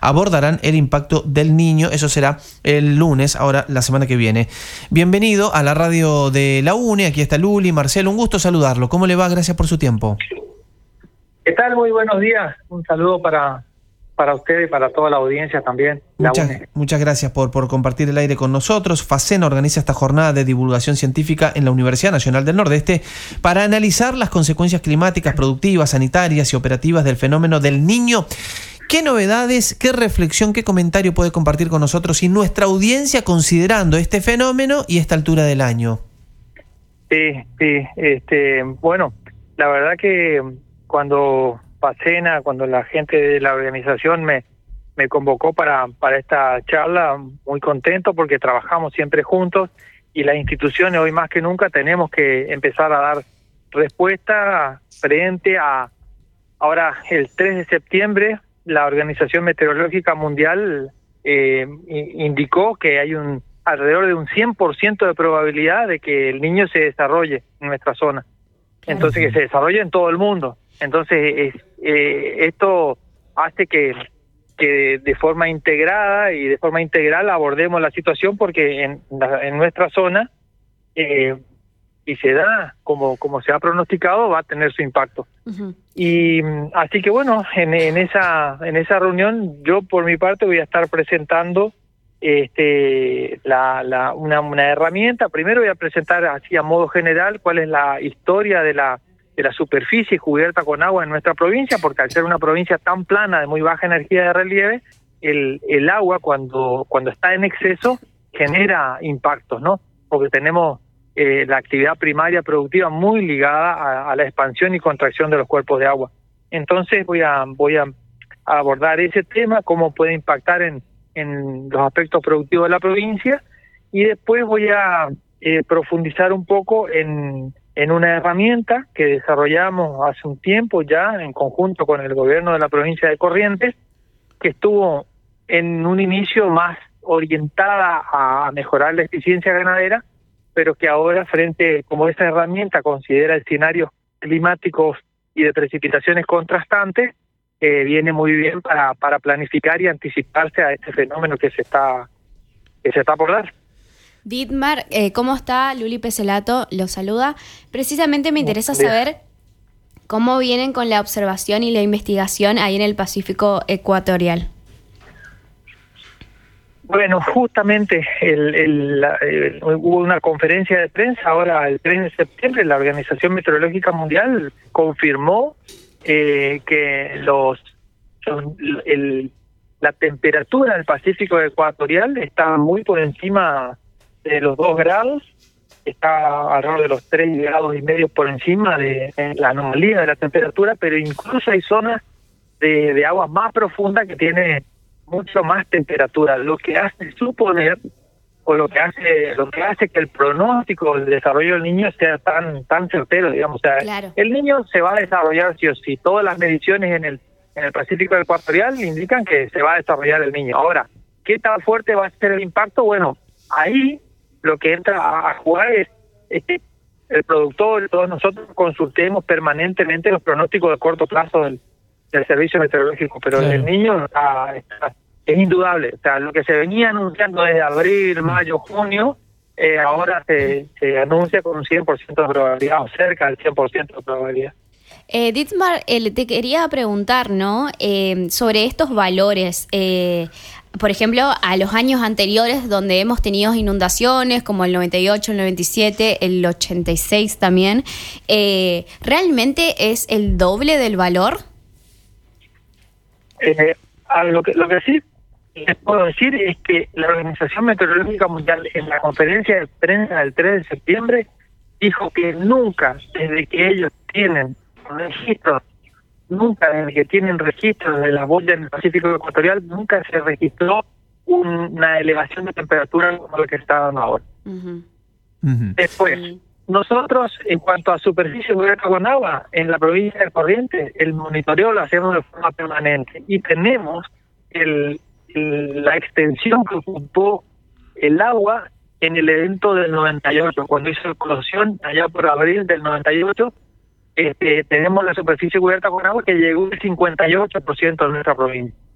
abordarán el impacto del Niño. Eso será el lunes, ahora la semana que viene. Bienvenido a la radio de la UNE. Aquí está Luli, Marcelo, un gusto saludarlo. ¿Cómo le va? Gracias por su tiempo. ¿Qué tal? Muy buenos días. Un saludo para usted y para toda la audiencia también. Muchas gracias por compartir el aire con nosotros. FACENA organiza esta jornada de divulgación científica en la Universidad Nacional del Nordeste para analizar las consecuencias climáticas, productivas, sanitarias y operativas del fenómeno del Niño. ¿Qué novedades, qué reflexión, qué comentario puede compartir con nosotros y nuestra audiencia considerando este fenómeno y esta altura del año? Sí. Bueno, la verdad que cuando la gente de la organización me convocó para esta charla, muy contento porque trabajamos siempre juntos y las instituciones hoy más que nunca tenemos que empezar a dar respuesta frente a... Ahora, el 3 de septiembre, la Organización Meteorológica Mundial indicó que hay alrededor de un 100% de probabilidad de que el Niño se desarrolle en nuestra zona. Entonces, que se desarrolle en todo el mundo. Entonces, esto hace que de forma integrada y de forma integral abordemos la situación porque en nuestra zona, y se da como se ha pronosticado, va a tener su impacto. Uh-huh. Y así que bueno, en esa reunión yo por mi parte voy a estar presentando una herramienta. Primero voy a presentar así a modo general cuál es la historia de la superficie cubierta con agua en nuestra provincia, porque al ser una provincia tan plana, de muy baja energía de relieve, el agua cuando está en exceso genera impactos, ¿no? Porque tenemos la actividad primaria productiva muy ligada a la expansión y contracción de los cuerpos de agua. Entonces voy a abordar ese tema, cómo puede impactar en los aspectos productivos de la provincia, y después voy a profundizar un poco en una herramienta que desarrollamos hace un tiempo ya en conjunto con el gobierno de la provincia de Corrientes, que estuvo en un inicio más orientada a mejorar la eficiencia ganadera, pero que ahora como esa herramienta considera escenarios climáticos y de precipitaciones contrastantes, viene muy bien para planificar y anticiparse a este fenómeno que se está por dar. Dietmar, ¿cómo está? Luli Peselato lo saluda. Precisamente me interesa saber cómo vienen con la observación y la investigación ahí en el Pacífico ecuatorial. Bueno, justamente hubo una conferencia de prensa ahora el 3 de septiembre. La Organización Meteorológica Mundial confirmó que la temperatura del Pacífico ecuatorial está muy por encima de los 2 grados, está alrededor de los 3 grados y medio por encima de la anomalía de la temperatura, pero incluso hay zonas de aguas más profundas que tiene mucho más temperatura, lo que hace suponer o lo que hace que el pronóstico del desarrollo del niño sea tan certero, digamos. O sea, claro, el niño se va a desarrollar sí o sí. Todas las mediciones en el Pacífico ecuatorial indican que se va a desarrollar el niño. Ahora, ¿qué tan fuerte va a ser el impacto? Bueno, ahí lo que entra a jugar es que el productor, todos nosotros consultemos permanentemente los pronósticos de corto plazo del servicio meteorológico, pero claro, el niño es indudable. O sea, lo que se venía anunciando desde abril, mayo, junio, ahora se anuncia con un 100% de probabilidad, o cerca del 100% de probabilidad. Dietmar, te quería preguntar, ¿no? Sobre estos valores, por ejemplo, a los años anteriores donde hemos tenido inundaciones, como el 98, el 97, el 86 también, ¿realmente es el doble del valor? Lo que sí les puedo decir es que la Organización Meteorológica Mundial en la conferencia de prensa del 3 de septiembre dijo que nunca, desde que ellos tienen registros de la boya en el Pacífico ecuatorial, nunca se registró una elevación de temperatura como la que está dando ahora. Uh-huh. Uh-huh. Después, nosotros, en cuanto a superficie cubierta con agua, en la provincia de Corrientes, el monitoreo lo hacemos de forma permanente y tenemos la extensión que ocupó el agua en el evento del 98, cuando hizo explosión allá por abril del 98, tenemos la superficie cubierta con agua que llegó al 58% de nuestra provincia.